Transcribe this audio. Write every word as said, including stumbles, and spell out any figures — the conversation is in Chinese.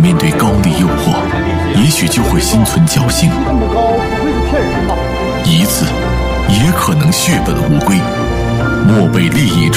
面对高利诱惑，也许就会心存侥幸，一次也可能血本无归。莫被利益